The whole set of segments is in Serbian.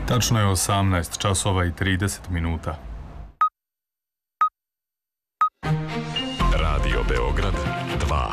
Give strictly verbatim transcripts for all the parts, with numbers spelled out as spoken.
Tačno je osamnaest časova i trideset minuta. Radio Beograd dva.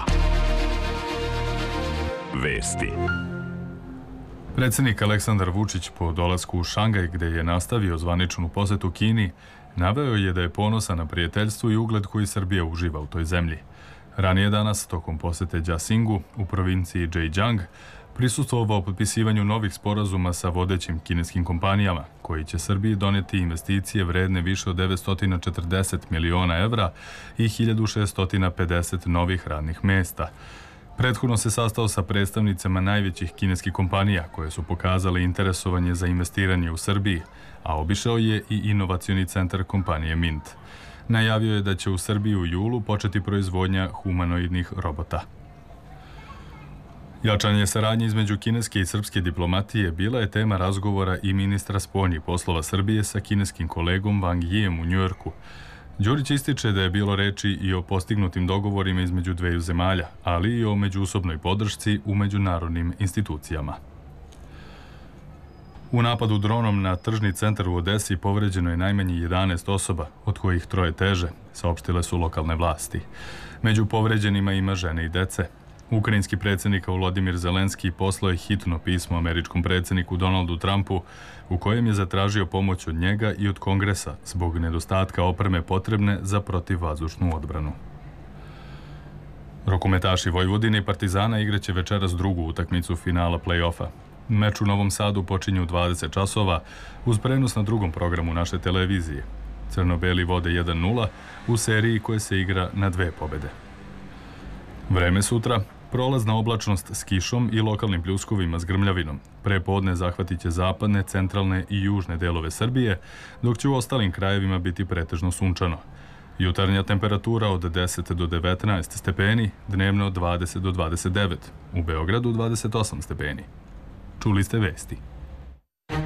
Vesti. Predsjednik Aleksandar Vučić po dolasku u Šangaj, gde je nastavio zvaničnu posetu Kini, naveo je da je ponosan na prijateljstvo i ugled koji Srbija uživa u toj zemlji. Ranije danas, tokom posete Đasingu u provinciji Zhejiang, prisustvovao potpisivanju novih sporazuma sa vodećim kineskim kompanijama, koji će Srbiji doneti investicije vredne više od devetsto četrdeset miliona evra i hiljadu šeststo pedeset novih radnih mesta. Prethodno se sastao sa predstavnicama najvećih kineskih kompanija koje su pokazale interesovanje za investiranje u Srbiji, a obišao je i inovacioni centar kompanije Mint. Najavio je da će u Srbiji u julu početi proizvodnja humanoidnih robota. Jačanje saradnje između kineske i srpske diplomatije bila je tema razgovora i ministra spoljnih poslova Srbije sa kineskim kolegom Wang Yijem u Njujorku. Đurić ističe da je bilo reči i o postignutim dogovorima između dveju zemalja, ali i o međusobnoj podršci u međunarodnim institucijama. U napadu dronom na tržni centar u Odesi povređeno je najmanje jedanaest osoba, od kojih troje teže, saopštile su lokalne vlasti. Među povređenima ima žene i dece. Ukrajinski predsjednik Volodimir Zelenski poslao je hitno pismo američkom predsjedniku Donaldu Trumpu u kojem je zatražio pomoć od njega i od Kongresa zbog nedostatka opreme potrebne za protivvazdušnu odbranu. Rukometaši Vojvodine i Partizana igraće večeras drugu utakmicu finala play-offa. Meč u Novom Sadu počinje u dvadeset časova uz prenos na drugom programu naše televizije. Crno-beli vode jedan nula u seriji koja se igra na dve pobede. Vreme sutra. Prolazna oblačnost s kišom i lokalnim pljuskovima s grmljavinom. Pre podne zahvatit će zapadne, centralne i južne delove Srbije, dok će u ostalim krajevima biti pretežno sunčano. Jutarnja temperatura od deset do devetnaest stepeni, dnevno dvadeset do dvadeset devet, u Beogradu dvadeset osam stepeni. Čuli ste vesti.